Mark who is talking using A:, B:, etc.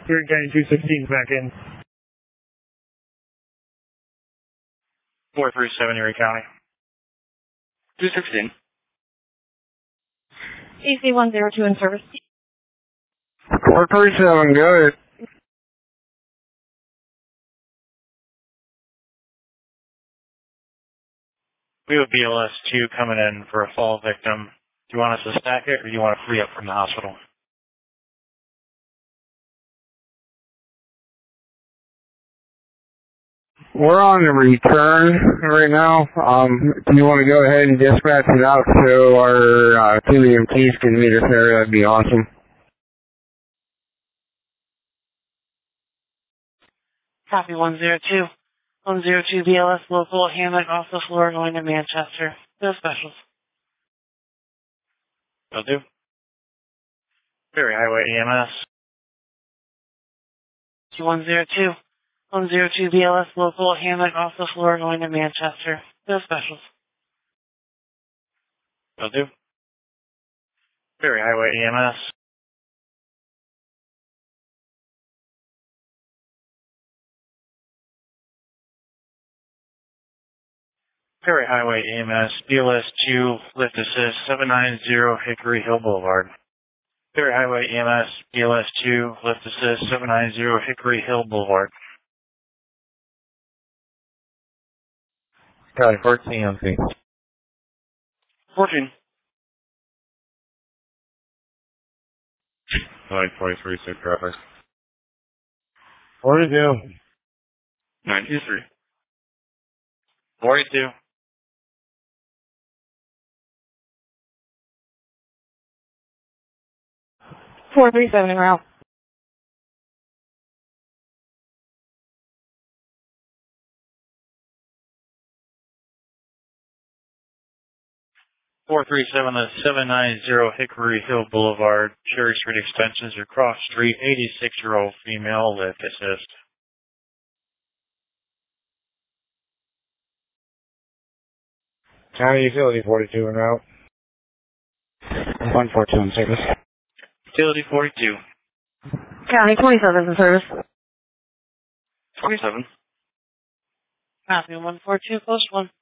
A: Green County 216 back in.
B: 437 Erie County. 216.
C: AC-102 in service.
D: 437, go ahead.
B: We have BLS-2 coming in for a fall victim. Do you want us to stack it, or do you want to free up from the hospital?
D: We're on the return right now. If you want to go ahead and dispatch it out so our two EMTs can meet us there, that'd be awesome.
C: Copy 102. 102 BLS local, Hammock off the floor going to Manchester. No specials.
B: Will do. Ferry Highway EMS.
C: 102. 102 BLS local, Hammock off the floor going to Manchester. No specials.
B: Will do. Ferry Highway EMS. Ferry Highway EMS, BLS-2, lift assist, 790 Hickory Hill Boulevard. Ferry Highway EMS, BLS-2, lift assist, 790 Hickory Hill Boulevard.
D: Got it, 14 EMT.
B: 14.
D: 923, 6 traffic.
A: 42.
B: 923. 42.
C: 437 en route.
B: 437 to 790 Hickory Hill Boulevard, Cherry Street extensions are cross street, 86-year-old female, lift assist.
D: County Utility 42 en route. 142 in service.
B: Utility 42.
C: County 27 in service.
B: 27.
C: Copy 142, post 1.